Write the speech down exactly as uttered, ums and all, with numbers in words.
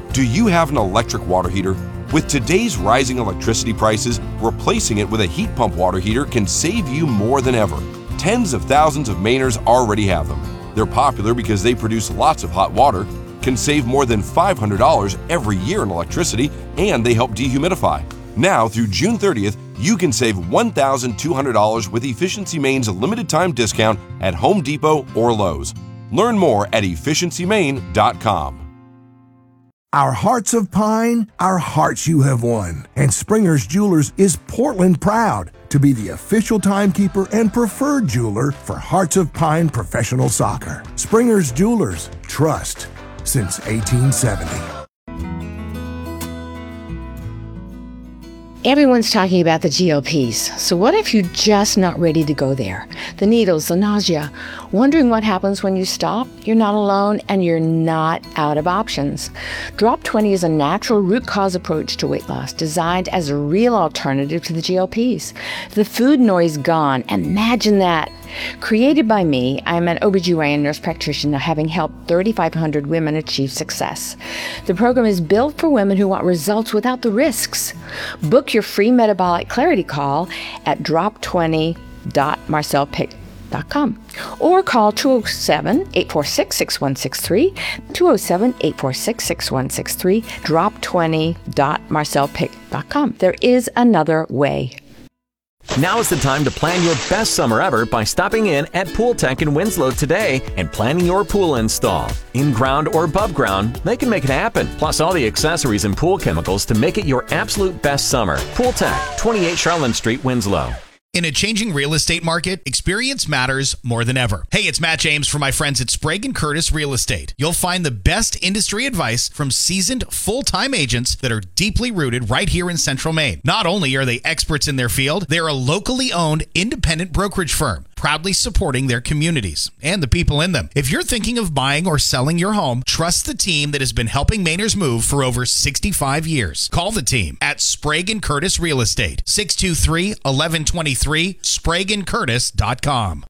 Do you have an electric water heater? With today's rising electricity prices, replacing it with a heat pump water heater can save you more than ever. Tens of thousands of Mainers already have them. They're popular because they produce lots of hot water, can save more than five hundred dollars every year in electricity, and they help dehumidify. Now, through June thirtieth, you can save one thousand two hundred dollars with Efficiency Maine's limited time discount at Home Depot or Lowe's. Learn more at efficiency maine dot com. Our hearts of pine, our hearts you have won. And Springer's Jewelers is Portland proud to be the official timekeeper and preferred jeweler for Hearts of Pine professional soccer. Springer's Jewelers, trust since eighteen seventy. Everyone's talking about the G O Ps, so what if you're just not ready to go there? The needles, the nausea, wondering what happens when you stop? You're not alone, and you're not out of options. Drop twenty is a natural root cause approach to weight loss, designed as a real alternative to the G O Ps. The food noise gone, imagine that. Created by me, I'm an O B G Y N nurse practitioner having helped thirty-five hundred women achieve success. The program is built for women who want results without the risks. Book your free metabolic clarity call at drop twenty dot marcel pick dot com or call two oh seven, eight four six, six one six three, two oh seven, eight four six, six one six three, drop twenty dot marcel pick dot com. There is another way. Now is the time to plan your best summer ever by stopping in at Pool Tech in Winslow today and planning your pool install. In ground or above ground, they can make it happen. Plus all the accessories and pool chemicals to make it your absolute best summer. Pool Tech, twenty-eight Charlotte Street, Winslow. In a changing real estate market, experience matters more than ever. Hey, it's Matt James for my friends at Sprague and Curtis Real Estate. You'll find the best industry advice from seasoned full-time agents that are deeply rooted right here in Central Maine. Not only are they experts in their field, they're a locally owned independent brokerage firm, proudly supporting their communities and the people in them. If you're thinking of buying or selling your home, trust the team that has been helping Mainers move for over sixty-five years. Call the team at Sprague and Curtis Real Estate, six two three, one one two three, sprague and curtis dot com.